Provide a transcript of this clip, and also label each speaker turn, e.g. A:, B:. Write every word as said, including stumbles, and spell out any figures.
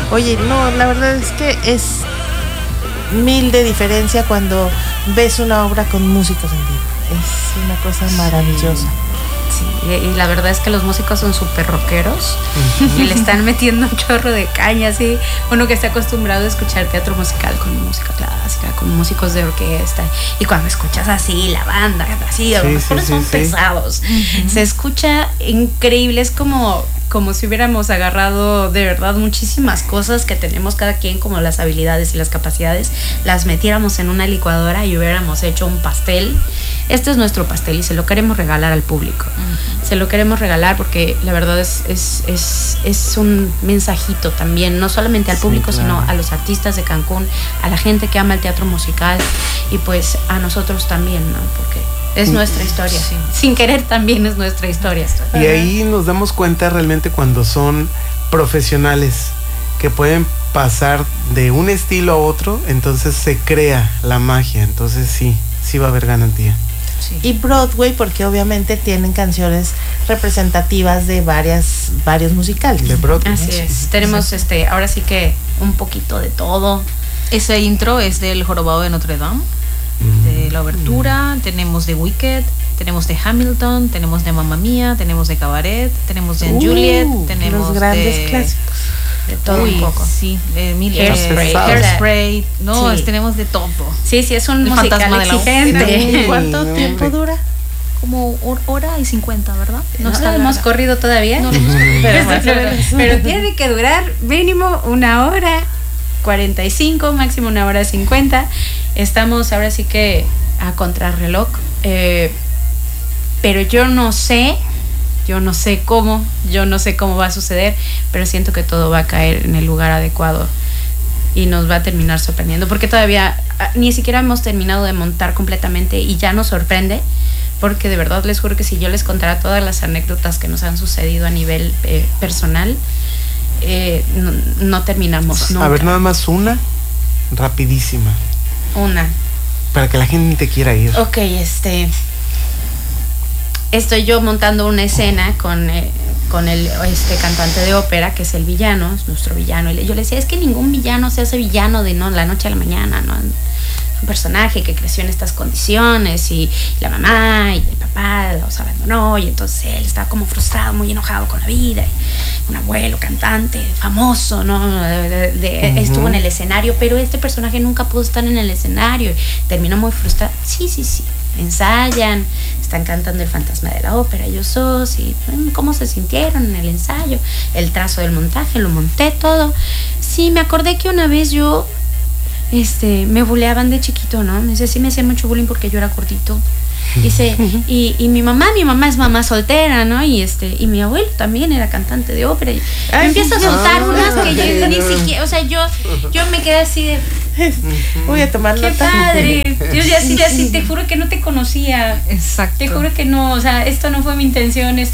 A: Oye, no, la verdad es que es mil de diferencia cuando ves una obra con músicos en vivo. Es una cosa maravillosa.
B: Sí, y la verdad es que los músicos son súper rockeros y le están metiendo un chorro de caña, así. Uno que está acostumbrado a escuchar teatro musical con música clásica, con músicos de orquesta, y cuando escuchas así la banda, así, a lo mejor son sí, pesados, uh-huh. Se escucha increíble, es como... como si hubiéramos agarrado de verdad muchísimas cosas que tenemos cada quien, como las habilidades y las capacidades, las metiéramos en una licuadora y hubiéramos hecho un pastel. Este es nuestro pastel y se lo queremos regalar al público. Uh-huh. Se lo queremos regalar porque la verdad es, es, es, es un mensajito también, no solamente al público, sí, claro, sino a los artistas de Cancún, a la gente que ama el teatro musical y pues a nosotros también, ¿no? Porque es nuestra historia, sí. Sin querer también es nuestra historia.
C: Y ahí nos damos cuenta realmente cuando son profesionales que pueden pasar de un estilo a otro, entonces se crea la magia, entonces sí, sí va a haber garantía.
A: Sí. Y Broadway porque obviamente tienen canciones representativas de varias varios musicales.
C: De Broadway.
B: Así es. Sí. Tenemos este, ahora sí que un poquito de todo.
D: Ese intro es del Jorobado de Notre Dame. De la obertura, mm. tenemos de Wicked, tenemos de Hamilton, tenemos de Mamma Mía, tenemos de Cabaret, tenemos de uh, Juliet, tenemos
A: los grandes
D: de
A: clásicos.
B: De todo Uy, un poco.
D: Sí, de mil
B: Hairspray,
D: Hairspray, no, sí. Tenemos de todo.
B: Sí, sí, es un
D: el
B: musical
D: fantasma
B: exigente.
D: De
A: la ¿Cuánto no, tiempo hombre. dura?
D: Como hora y cincuenta, ¿verdad?
B: No, no hemos corrido todavía. No, no hemos corrido. Pero, pero, pero tiene que durar mínimo una hora. cuarenta y cinco, máximo una hora cincuenta. Estamos ahora sí que a contrarreloj, eh, pero yo no sé, yo no sé cómo, yo no sé cómo va a suceder, pero siento que todo va a caer en el lugar adecuado y nos va a terminar sorprendiendo, porque todavía ni siquiera hemos terminado de montar completamente y ya nos sorprende, porque de verdad les juro que si yo les contara todas las anécdotas que nos han sucedido a nivel eh, personal, Eh, no, no terminamos nunca.
C: A ver, nada más una rapidísima.
B: Una.
C: Para que la gente quiera ir.
B: Ok, este. Estoy yo montando una escena con, eh, con el este cantante de ópera, que es el villano, es nuestro villano. Y yo le decía, es que ningún villano se hace villano de no la noche a la mañana, ¿no? Un personaje que creció en estas condiciones y la mamá y el papá los abandonó y entonces él estaba como frustrado, muy enojado con la vida, y un abuelo cantante famoso, ¿no? De, de, uh-huh. Estuvo en el escenario, pero este personaje nunca pudo estar en el escenario y terminó muy frustrado. Sí, sí, sí, ensayan, están cantando el fantasma de la ópera, ellos dos, y cómo se sintieron en el ensayo, el trazo del montaje, lo monté todo. Sí, me acordé que una vez yo Este, me buleaban de chiquito, ¿no? Me dice, sí, me hacían mucho bullying porque yo era cortito. Dice, y, y mi mamá, mi mamá es mamá soltera, ¿no? Y este, y mi abuelo también era cantante de ópera. Y me empieza a soltar no, unas que yo ni siquiera, o sea, yo, yo me quedé así de,
A: voy a tomar
B: qué
A: nota.
B: padre. Yo ya así, así, te juro que no te conocía.
D: Exacto.
B: Te juro que no, o sea, esto no fue mi intención. Esto